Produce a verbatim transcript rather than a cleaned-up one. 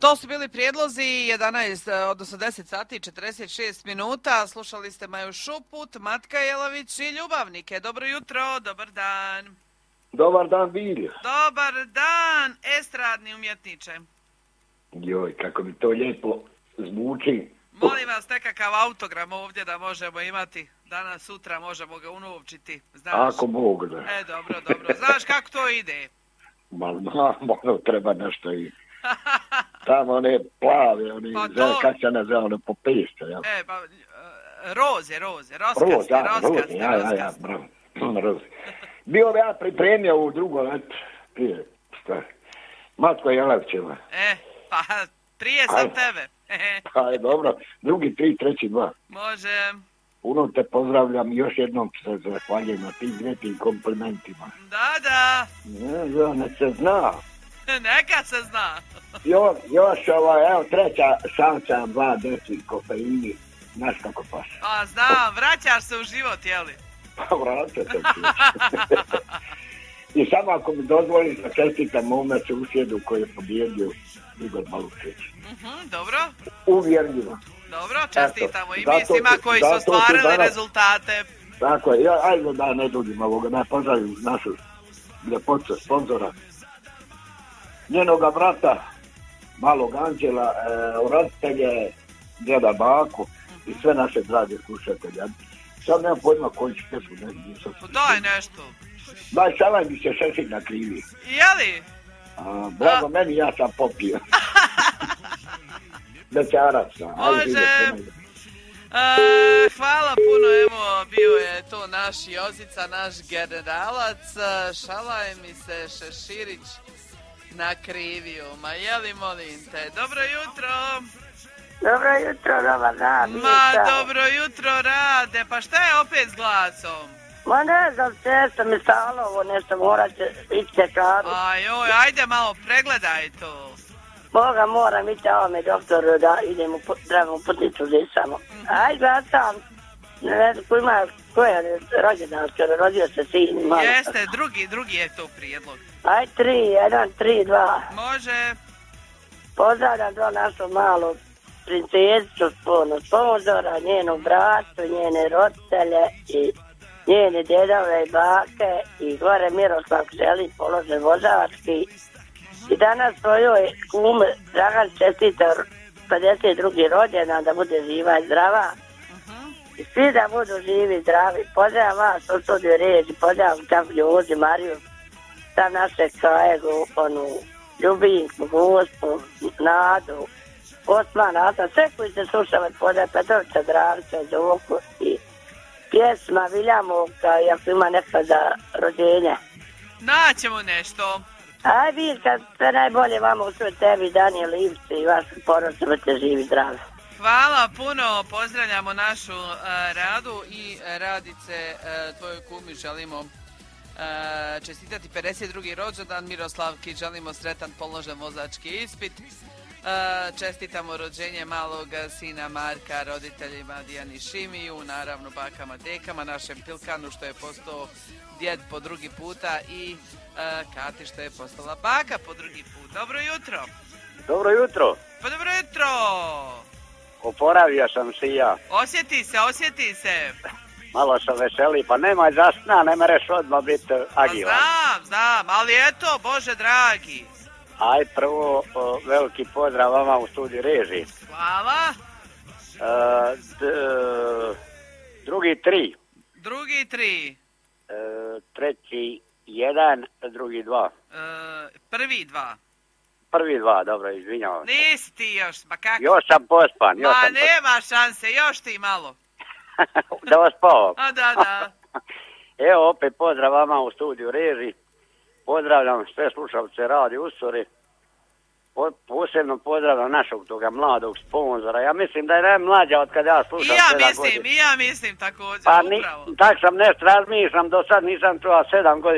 To su bili prijedlozi jedanaest, odnosno deset sati i četrdeset šest minuta. Slušali ste Maju Šuput, Matka Jelavić i Ljubavnike. Dobro jutro, dobar dan. Dobar dan, Viljo. Dobar dan, estradni umjetniče. Joj, kako mi to lijepo zvuči. Molim vas nekakav autogram ovdje da možemo imati. Danas, sutra možemo ga unovčiti. Znaš? Ako Bog da. E, dobro, dobro. Znaš kako to ide? Ma, ma, malo treba nešto i... Tamo one plave, one, Pa to... to... kako se ne zove, one po pesto, ja? E, pa, roze, roze, roskaste, Roz, ja, roskaste, roze, ja, ja, ja, roskaste. bravo, roze. Bio bi ja pripremio u drugo, et, prije, šta, Matko Jelavićeva. E, pa, prije sam Ajde. tebe. Pa je dobro, drugi, tri, treći, dva. Može. Puno te pozdravljam i još jednom se zahvaljujem na tim lijepim komplimentima. Da, da. Ja, ja, ne se zna. Neka se zna. Jo, još ovo, evo, treća šansa, dva deci kofeini, znaš kako paša. A, znam, vraćaš se u život, jeli? Pa vraća se. I samo ako mi dozvoliš da čestitam mome susjedu koji je pobjedio Igor Malušić. Uh-huh, dobro. Uvjerljivo. Dobro, čestitamo i zato mislima su- koji su zato su ostvarili danas- rezultate. Tako je, ja, ajde da ne duljim ovoga, da pozdravim našu ljepotu sponzora. Njenoga brata, malog Anđela, e, roditelje, djeda Baku i sve naše drage slušatelje. Sad nemam pojma koji će pjesmu, ne nisam. Pa daj nešto. Daj, šalaj mi se šešik na krivi. Jeli? A, blago A. meni, ja sam popio. Bećarac sam. Ajde, Može. idete, E, hvala puno, evo, bio je to naš Jozica, naš generalac. E, Šalaj mi se Šeširić na kriviju. Ma jeli, molim te. Dobro jutro. Dobro jutro, dobar dan. Ma Misa. dobro jutro, Rade. Pa šta je opet s glasom? Ma ne znam, često mi stalo ovo nešto, morat će ići čekaru. Aj, oj, ajde malo pregledaj to. Boga moram ići ovome doktoru da idem u put- trebam u putnicu samo. Aj, gledam, ne znam ko ima, ko je rođendan, skoro rodio se sin. malo. Jeste, drugi, drugi je to prijedlog. Aj, tri, jedan, tri, dva. Može. Pozdravljam do našu malu princesicu puno sponzora, njenog bratu, njene roditelje i njene djedove i bake i gore Miroslav želi položen vozački. I danas svojoj kume Dragan čestita pedeset drugi rođendan da bude živa i zdrava. Uh-huh. I svi da budu živi i zdravi. Pozdrav vas u studiju reži, pozdrav kako Ljuzi, Mariju, tam naše Kajegu, onu Ljubinku, Gospu, Nadu, Osman, Asa, sve koji se slušavaju pozdrav Petrovića, Dravića, Zoku i pjesma Viljamovka, ako ima neka za rođenje. Naćemo nešto. Aj, Vilka, sve najbolje vama u svoj tebi, Daniel Ivci i vašu porodicu, budete živi, zdravi. Hvala puno, pozdravljamo našu uh, Radu i uh, Radice, uh, tvojoj kumi želimo uh, čestitati pedeset drugi rođendan, Miroslavki želimo sretan položen vozački ispit. Uh, čestitamo rođenje malog sina Marka, roditeljima Dijani Šimiju, naravno bakama, dekama, našem Pilkanu što je postao djed po drugi puta i uh, Kati što je postala baka po drugi put. Dobro jutro. Dobro jutro, Pa dobro jutro. oporavio sam se i ja. Osjeti se, osjeti se. Malo sam veseli, pa nemaj zasna, ne mereš odmah biti Pa agilan. znam, znam, ali eto, Bože dragi. Aj, prvo, o, veliki pozdrav vama u studiju reži. Hvala. E, d, drugi tri, Drugi tri. e, treći jedan, drugi dva. E, prvi dva. Prvi dva, dobro, izvinjavam. Nisi ti još, ma kako? Još sam pospan, još Ma sam nema šanse, još ti malo. pospan. Da vas spavam. A da, da. Evo, opet pozdrav vama u studiju reži. Pozdravljam sve slušalce radi Usori. Po, posebno pozdravljam našog toga mladog sponzora. Ja mislim da je najmlađa od kada ja I slušam ja sedam mislim, godina. i ja mislim također, Pa ni, upravo. tak sam nešto razmišljam, do sad nisam čuo sedam godina.